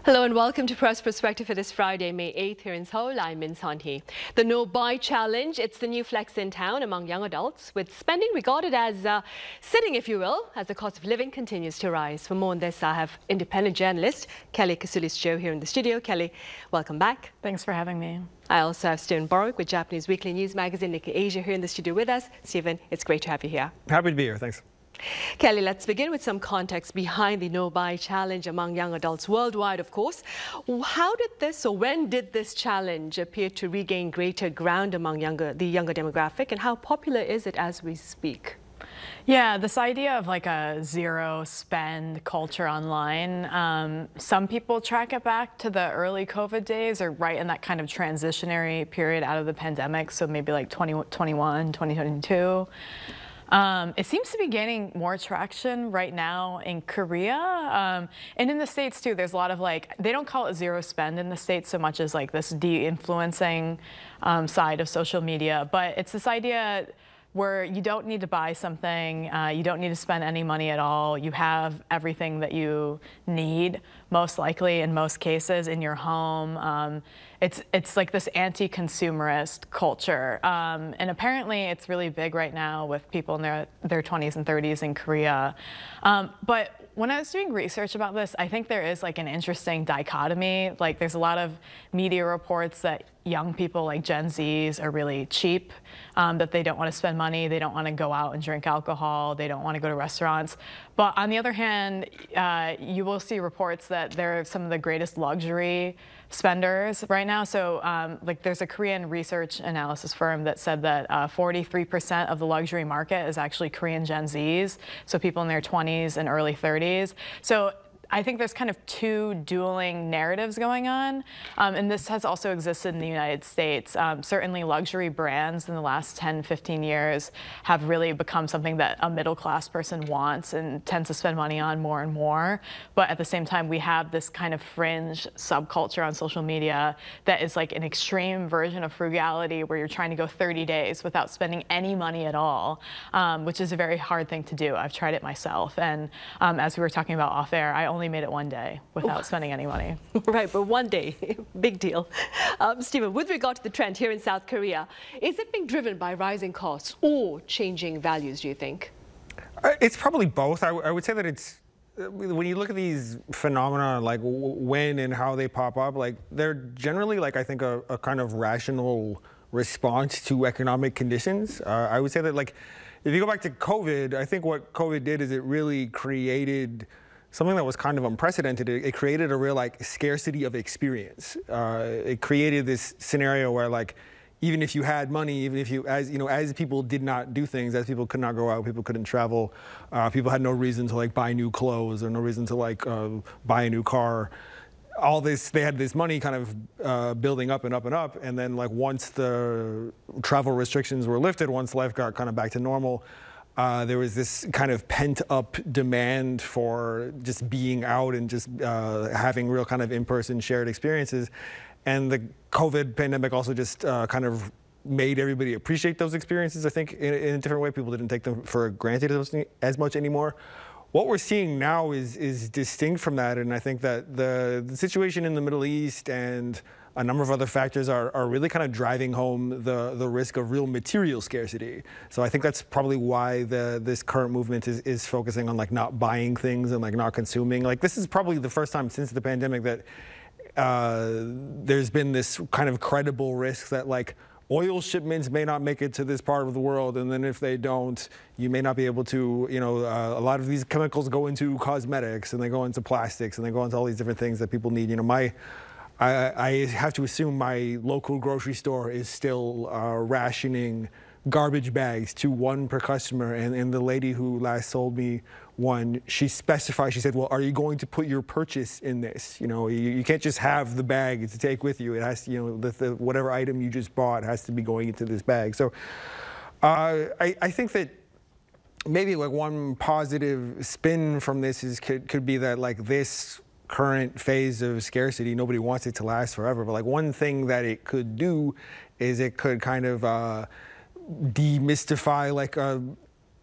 Hello and welcome to Press Perspective for this Friday, May 8th here in Seoul. I'm Min Son-hee. The No Buy Challenge, it's the new flex in town among young adults, with spending regarded as sitting, if you will, as the cost of living continues to rise. For more on this, I have independent journalist Kelly Kasulis-Jo here in the studio. Kelly, welcome back. Thanks for having me. I also have Stephen Borwick with Japanese weekly news magazine Nikkei Asia here in the studio with us. Stephen, it's great to have you here. Happy to be here, thanks. Kelly, let's begin with some context behind the No Buy Challenge among young adults worldwide, of course. How did this, or when did this challenge appear to regain greater ground among the younger demographic, and how popular is it as we speak? Yeah, this idea of like a zero spend culture online, some people track it back to the early COVID days or right in that kind of transitionary period out of the pandemic, so maybe like 2021, 2022. It seems to be gaining more traction right now in Korea, and in the States too. There's a lot of they don't call it zero spend in the States so much as like this de-influencing side of social media, but it's this idea where you don't need to buy something, you don't need to spend any money at all. You have everything that you need, most likely in most cases, in your home. It's like this anti-consumerist culture. And apparently it's really big right now with people in their 20s and 30s in Korea. But when I was doing research about this, I think there is like an interesting dichotomy. Like there's a lot of media reports that young people like Gen Zs are really cheap, that they don't want to spend money, they don't want to go out and drink alcohol, they don't want to go to restaurants. But on the other hand, you will see reports that they're some of the greatest luxury spenders right now. So like there's a Korean research analysis firm that said that 43% of the luxury market is actually Korean Gen Zs, so people in their 20s and early 30s. So I think there's kind of two dueling narratives going on, and this has also existed in the United States. Certainly luxury brands in the last 10, 15 years have really become something that a middle-class person wants and tends to spend money on more and more. But at the same time, we have this kind of fringe subculture on social media that is like an extreme version of frugality where you're trying to go 30 days without spending any money at all, which is a very hard thing to do. I've tried it myself, and as we were talking about off air, I only made it one day without spending any money. Right, but one day, big deal. Stephen, with regard to the trend here in South Korea, is it being driven by rising costs or changing values, do you think? It's probably both. I would say that it's, when you look at these phenomena, like when and how they pop up, like they're generally like, I think, a kind of rational response to economic conditions. I would say that like, if you go back to COVID, I think what COVID did is it really created something that was kind of unprecedented. It created a real like scarcity of experience. It created this scenario where like, even if you had money, even if you, as people did not do things, as people could not go out, people couldn't travel, people had no reason to like buy new clothes or no reason to like buy a new car. All this, they had this money kind of building up and up and up. And then like once the travel restrictions were lifted, once life got kind of back to normal, there was this kind of pent-up demand for just being out and just having real kind of in-person shared experiences. And the COVID pandemic also just kind of made everybody appreciate those experiences, I think, in a different way. People didn't take them for granted as much anymore. What we're seeing now is distinct from that, and I think that the situation in the Middle East and a number of other factors are really kind of driving home the risk of real material scarcity. So I think that's probably why this current movement is focusing on like not buying things and like not consuming. Like this is probably the first time since the pandemic that there's been this kind of credible risk that like oil shipments may not make it to this part of the world, and then if they don't, you may not be able to, a lot of these chemicals go into cosmetics and they go into plastics and they go into all these different things that people need. I have to assume my local grocery store is still rationing garbage bags to one per customer, and the lady who last sold me one, she specified, she said, well, are you going to put your purchase in this? You can't just have the bag to take with you. It has to, whatever item you just bought has to be going into this bag. So I think that maybe like one positive spin from this could be that like this current phase of scarcity, nobody wants it to last forever, but like one thing that it could do is it could kind of demystify like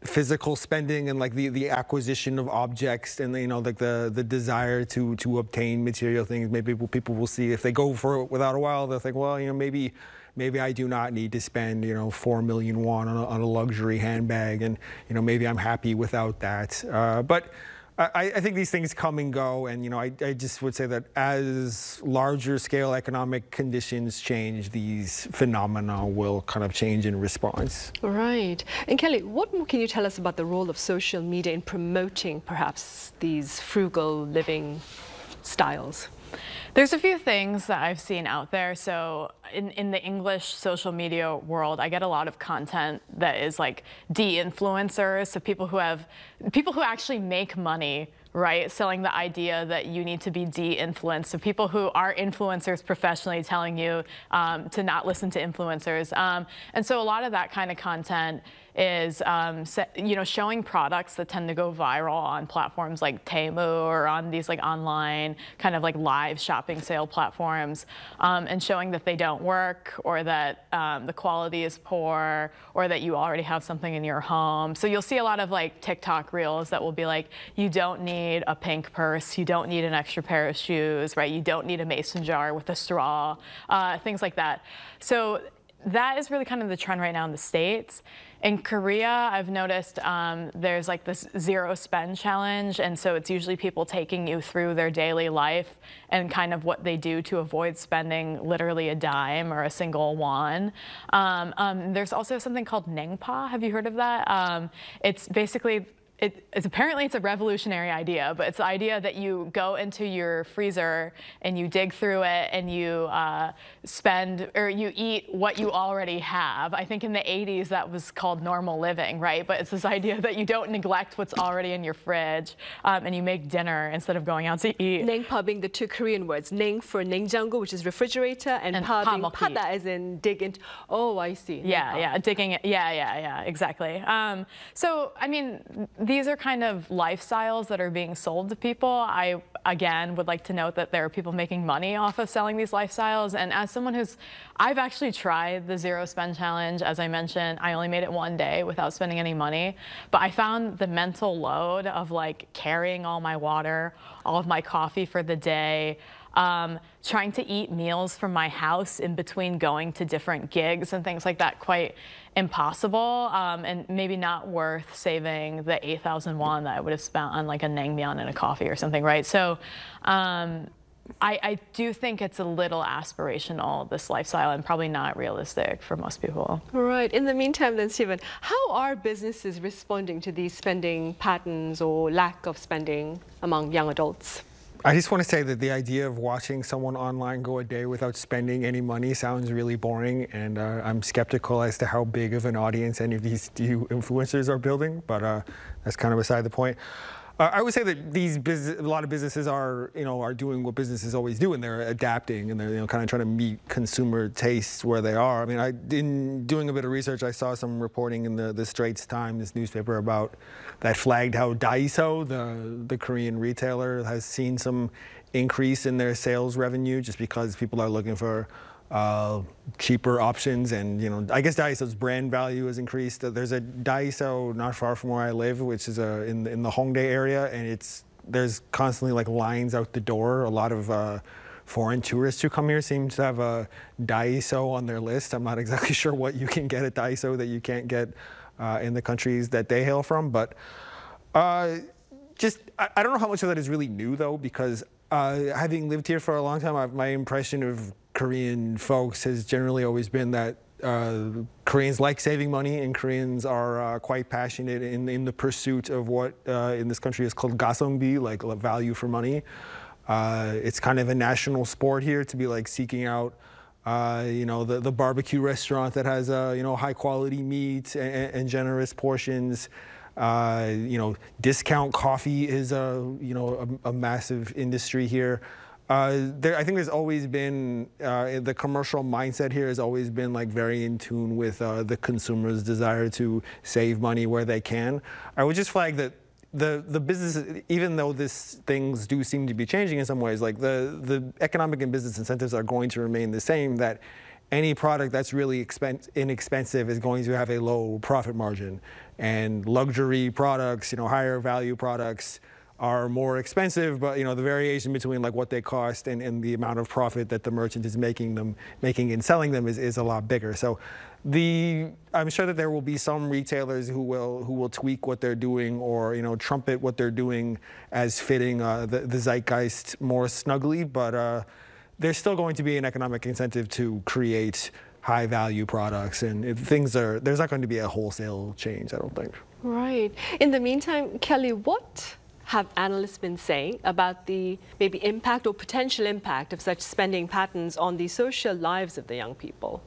physical spending and like the acquisition of objects and like the desire to obtain material things. Maybe people will see if they go for it without a while, they'll think, well, maybe I do not need to spend 4 million won on a luxury handbag, and maybe I'm happy without that. But I think these things come and go, and I just would say that as larger scale economic conditions change, these phenomena will kind of change in response. Right. And Kelly, what more can you tell us about the role of social media in promoting perhaps these frugal living styles? There's a few things that I've seen out there. So in the English social media world, I get a lot of content that is like de-influencers, so people who actually make money, right, selling the idea that you need to be de-influenced. So people who are influencers professionally telling you to not listen to influencers. And so a lot of that kind of content is showing products that tend to go viral on platforms like Temu or on these like online kind of like live shopping sale platforms, and showing that they don't work, or that the quality is poor, or that you already have something in your home. So you'll see a lot of like TikTok reels that will be like, you don't need a pink purse, you don't need an extra pair of shoes, right? You don't need a mason jar with a straw, things like that. So that is really kind of the trend right now in the States. In Korea, I've noticed there's like this zero spend challenge, and so it's usually people taking you through their daily life and kind of what they do to avoid spending literally a dime or a single won. There's also something called Nengpa. Have you heard of that? It's basically apparently it's a revolutionary idea, but it's the idea that you go into your freezer and you dig through it and you you eat what you already have. I think in the 80s that was called normal living, right? But it's this idea that you don't neglect what's already in your fridge, and you make dinner instead of going out to eat. Nengpa being the two Korean words, Neng for Nengjango, which is refrigerator, and Pa being pada as in dig into. Oh, I see. Yeah, digging it. Yeah, exactly. So, I mean, these are kind of lifestyles that are being sold to people. I, again, would like to note that there are people making money off of selling these lifestyles. And as someone I've actually tried the zero spend challenge. As I mentioned, I only made it one day without spending any money. But I found the mental load of like carrying all my water, all of my coffee for the day, trying to eat meals from my house in between going to different gigs and things like that quite impossible, and maybe not worth saving the 8,000 won that I would have spent on like a naengmyeon and a coffee or something, right? So I do think it's a little aspirational, this lifestyle, and probably not realistic for most people. Right. In the meantime then, Stephen, how are businesses responding to these spending patterns or lack of spending among young adults? I just want to say that the idea of watching someone online go a day without spending any money sounds really boring, and I'm skeptical as to how big of an audience any of these influencers are building, but that's kind of beside the point. I would say that a lot of businesses are doing what businesses always do, and they're adapting, and they're kind of trying to meet consumer tastes where they are. I mean, in doing a bit of research, I saw some reporting in the Straits Times newspaper about that flagged how Daiso, the Korean retailer, has seen some increase in their sales revenue just because people are looking for cheaper options, and I guess Daiso's brand value has increased. There's a Daiso not far from where I live, which is in the Hongdae area, and there's constantly like lines out the door. A lot of foreign tourists who come here seem to have a Daiso on their list. I'm not exactly sure what you can get at Daiso that you can't get in the countries that they hail from, but I don't know how much of that is really new though, because having lived here for a long time, my impression of Korean folks has generally always been that Koreans like saving money, and Koreans are quite passionate in the pursuit of what in this country is called gaseongbi, like value for money. It's kind of a national sport here to be like seeking out the barbecue restaurant that has high quality meat and generous portions. Discount coffee is a massive industry here. I think there's always been the commercial mindset here has always been like very in tune with the consumer's desire to save money where they can. I would just flag that the business, even though things do seem to be changing in some ways, like the economic and business incentives are going to remain the same. That any product that's really inexpensive is going to have a low profit margin. and luxury products, higher value products are more expensive, but the variation between like what they cost and the amount of profit that the merchant is making and selling them is a lot bigger. So I'm sure that there will be some retailers who will tweak what they're doing or trumpet what they're doing as fitting the zeitgeist more snugly, but there's still going to be an economic incentive to create high value products, and there's not going to be a wholesale change, I don't think. Right. In the meantime, Kelly, what have analysts been saying about the maybe impact or potential impact of such spending patterns on the social lives of the young people?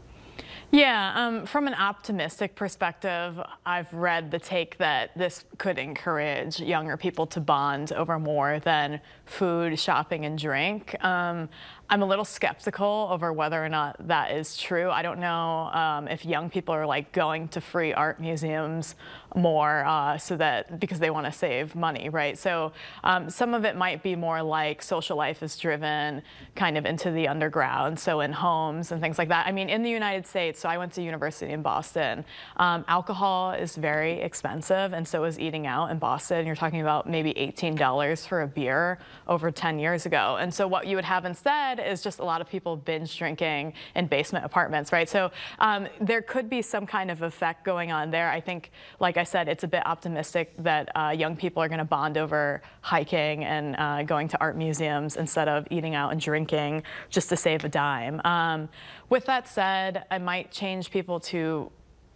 Yeah, from an optimistic perspective, I've read the take that this could encourage younger people to bond over more than food, shopping, and drink. I'm a little skeptical over whether or not that is true. I don't know if young people are like going to free art museums more because they want to save money, right? So some of it might be more like social life is driven kind of into the underground, so in homes and things like that. I mean, in the United States, so I went to university in Boston, alcohol is very expensive, and so is eating out in Boston. You're talking about maybe $18 for a beer over 10 years ago. And so what you would have instead is just a lot of people binge drinking in basement apartments, right? So there could be some kind of effect going on there. I think, like I said, it's a bit optimistic that young people are going to bond over hiking and going to art museums instead of eating out and drinking just to save a dime. With that said, it might change people to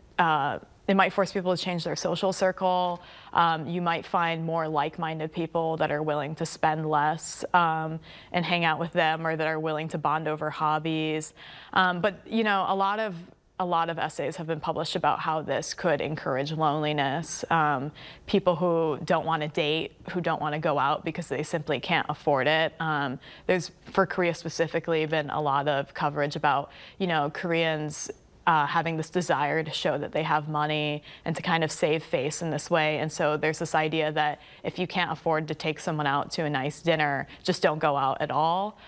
it might force people to change their social circle. You might find more like-minded people that are willing to spend less and hang out with them, or that are willing to bond over hobbies. But a lot of essays have been published about how this could encourage loneliness. People who don't want to date, who don't want to go out because they simply can't afford it. There's, for Korea specifically, been a lot of coverage about Koreans having this desire to show that they have money and to kind of save face in this way. And so there's this idea that if you can't afford to take someone out to a nice dinner, just don't go out at all.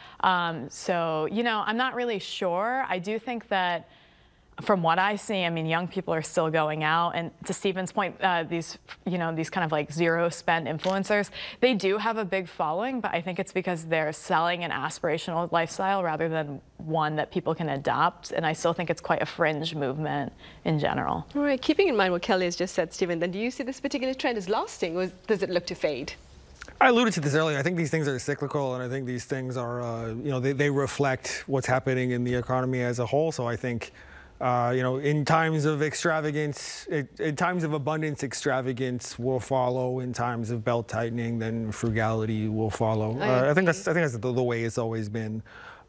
So, I'm not really sure. I do think that from what I see, I mean, young people are still going out, and to Stephen's point, these kind of like zero spend influencers, they do have a big following, but I think it's because they're selling an aspirational lifestyle rather than one that people can adopt, and I still think it's quite a fringe movement in general. All right, keeping in mind what Kelly has just said, Stephen, then do you see this particular trend as lasting, or does it look to fade? I alluded to this earlier. I think these things are cyclical, and I think these things are, they reflect what's happening in the economy as a whole. So I think, in times of extravagance, in times of abundance, extravagance will follow. In times of belt tightening, then frugality will follow. I think that's the way it's always been.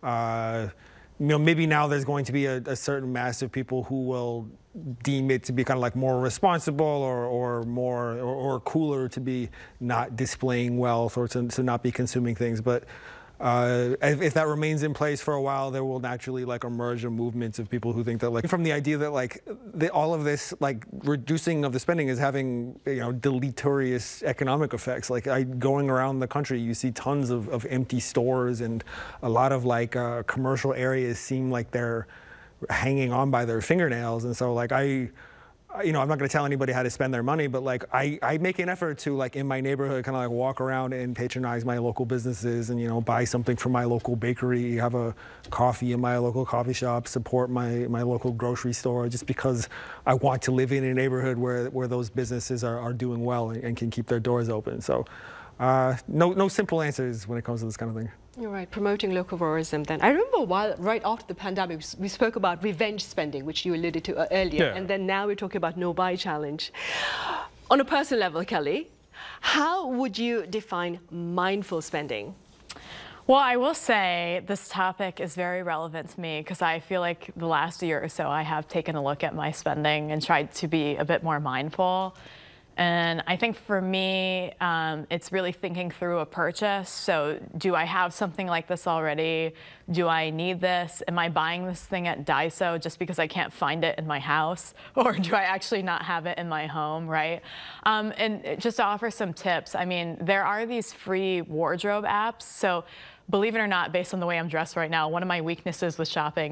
Maybe now there's going to be a certain mass of people who will deem it to be kind of like more responsible or cooler to be not displaying wealth or to not be consuming things. But if that remains in place for a while, there will naturally emerge a movement of people who think that from the idea that all of this reducing of the spending is having deleterious economic effects. Going around the country, you see tons of empty stores, and a lot of commercial areas seem like they're hanging on by their fingernails. And so I'm not going to tell anybody how to spend their money, but I make an effort to in my neighborhood kind of walk around and patronize my local businesses and buy something from my local bakery, have a coffee in my local coffee shop, support my local grocery store, just because I want to live in a neighborhood where those businesses are doing well and can keep their doors open. So no simple answers when it comes to this kind of thing. You're right, promoting local tourism then. I remember right after the pandemic, we spoke about revenge spending, which you alluded to earlier, and then now we're talking about no buy challenge. On a personal level, Kelly, how would you define mindful spending? Well, I will say this topic is very relevant to me because I feel like the last year or so I have taken a look at my spending and tried to be a bit more mindful. And I think for me, it's really thinking through a purchase. So do I have something like this already? Do I need this? Am I buying this thing at Daiso just because I can't find it in my house? Or do I actually not have it in my home, right? And just to offer some tips, I mean, there are these free wardrobe apps. So believe it or not, based on the way I'm dressed right now, one of my weaknesses with shopping